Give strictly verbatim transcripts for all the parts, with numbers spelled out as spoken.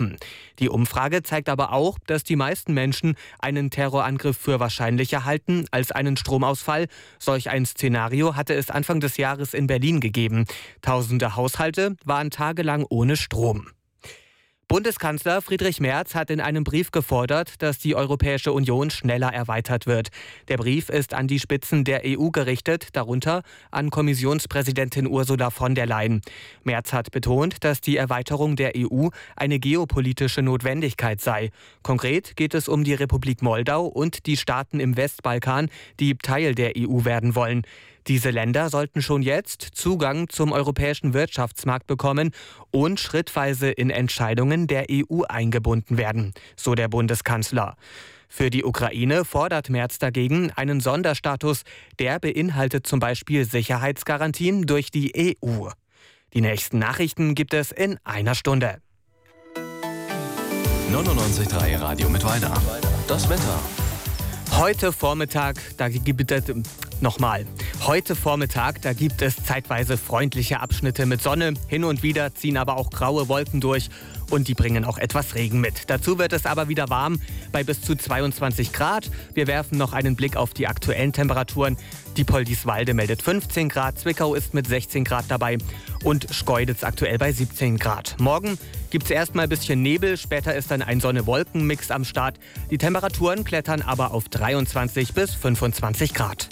betroffen. Die Umfrage zeigt aber auch, dass die meisten Menschen einen Terrorangriff für wahrscheinlicher halten als einen Stromausfall. Solch ein Szenario hatte es Anfang des Jahres in Berlin gegeben. Tausende Haushalte waren tagelang ohne Strom. Bundeskanzler Friedrich Merz hat in einem Brief gefordert, dass die Europäische Union schneller erweitert wird. Der Brief ist an die Spitzen der E U gerichtet, darunter an Kommissionspräsidentin Ursula von der Leyen. Merz hat betont, dass die Erweiterung der E U eine geopolitische Notwendigkeit sei. Konkret geht es um die Republik Moldau und die Staaten im Westbalkan, die Teil der E U werden wollen. Diese Länder sollten schon jetzt Zugang zum europäischen Wirtschaftsmarkt bekommen und schrittweise in Entscheidungen der E U eingebunden werden, so der Bundeskanzler. Für die Ukraine fordert Merz dagegen einen Sonderstatus, der beinhaltet zum Beispiel Sicherheitsgarantien durch die E U. Die nächsten Nachrichten gibt es in einer Stunde. neunundneunzig Komma drei Radio Mittweida. Das Wetter. Heute Vormittag, da gibt es nochmal. Heute Vormittag, da gibt es zeitweise freundliche Abschnitte mit Sonne. Hin und wieder ziehen aber auch graue Wolken durch und die bringen auch etwas Regen mit. Dazu wird es aber wieder warm bei bis zu zweiundzwanzig Grad. Wir werfen noch einen Blick auf die aktuellen Temperaturen. Diepoldiswalde meldet fünfzehn Grad, Zwickau ist mit sechzehn Grad dabei und Schkeuditz aktuell bei siebzehn Grad. Morgen gibt es erstmal ein bisschen Nebel, später ist dann ein Sonne-Wolken-Mix am Start. Die Temperaturen klettern aber auf dreiundzwanzig bis fünfundzwanzig Grad.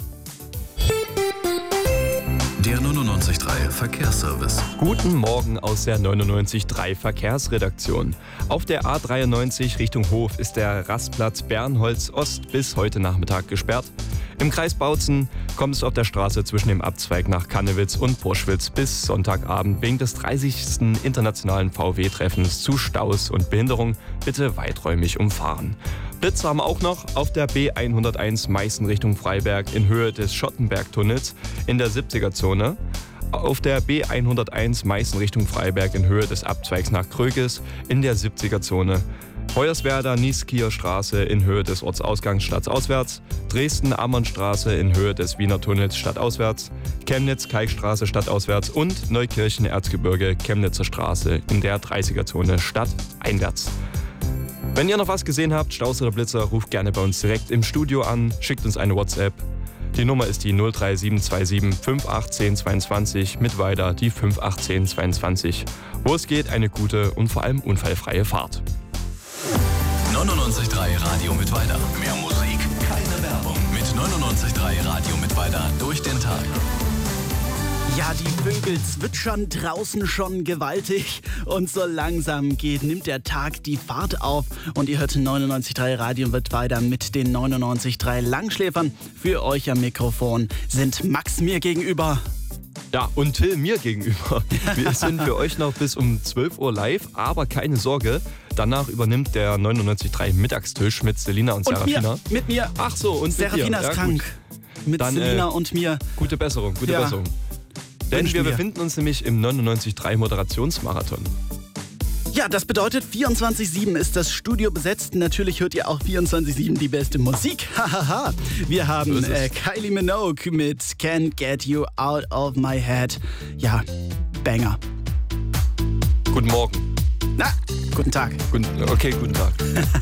Der neunundneunzig Komma drei Verkehrsservice. Guten Morgen aus der neunundneunzig Komma drei Verkehrsredaktion. Auf der A dreiundneunzig Richtung Hof ist der Rastplatz Bernholz Ost bis heute Nachmittag gesperrt. Im Kreis Bautzen kommt es auf der Straße zwischen dem Abzweig nach Kannewitz und Burschwitz bis Sonntagabend wegen des dreißigsten internationalen V W-Treffens zu Staus und Behinderung. Bitte weiträumig umfahren. Blitze haben wir auch noch auf der B hunderteins Meißen Richtung Freiberg in Höhe des Schottenbergtunnels in der siebziger-Zone. Auf der B hunderteins Meißen Richtung Freiberg in Höhe des Abzweigs nach Krökes in der siebziger-Zone. Hoyerswerda Nieskieer Straße in Höhe des Ortsausgangs stadtauswärts, Dresden-Ammernstraße in Höhe des Wiener Tunnels stadtauswärts, Chemnitz-Kalkstraße stadtauswärts und Neukirchen-Erzgebirge Chemnitzer Straße in der dreißiger-Zone stadteinwärts. Wenn ihr noch was gesehen habt, Staus oder Blitzer, ruft gerne bei uns direkt im Studio an, schickt uns eine WhatsApp. Die Nummer ist die null drei sieben zwei sieben fünf acht eins null zwei zwei, mit weiter die fünf acht eins zwei zwei. Wo es geht, eine gute und vor allem unfallfreie Fahrt. neunundneunzig Komma drei Radio Mittweida. Mehr Musik, keine Werbung. Mit neunundneunzig Komma drei Radio Mittweida durch den Tag. Ja, die Vögel zwitschern draußen schon gewaltig und so langsam geht, nimmt der Tag die Fahrt auf und ihr hört neunundneunzig Komma drei Radio Mittweida mit den neunundneunzig Komma drei Langschläfern. Für euch am Mikrofon sind Max mir gegenüber. Ja, und Till mir gegenüber. Wir sind für euch noch bis um zwölf Uhr live, aber keine Sorge, danach übernimmt der neunundneunzig Komma drei Mittagstisch mit Selina und, und Serafina. Mir, mit mir. Ach so, und Serafina mit dir. ist Ja, krank. Gut. Mit Dann, Selina äh, und mir. Gute Besserung, gute Ja. Besserung. Denn Wünschen wir wir. befinden uns nämlich im neunundneunzig Komma drei Moderationsmarathon. Ja, das bedeutet, vierundzwanzig sieben ist das Studio besetzt. Natürlich hört ihr auch vierundzwanzig sieben die beste Musik. Hahaha. Wir haben So ist äh, es. Kylie Minogue mit Can't Get You Out of My Head. Ja, Banger. Guten Morgen. Na, guten Tag. Guten, okay, guten Tag.